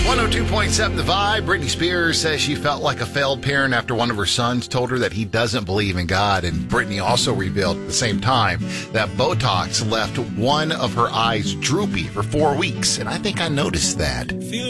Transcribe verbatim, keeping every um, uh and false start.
one oh two point seven The Vibe. Britney Spears says she felt like a failed parent after one of her sons told her that he doesn't believe in God. And Britney also revealed at the same time that Botox left one of her eyes droopy for four weeks. And I think I noticed that.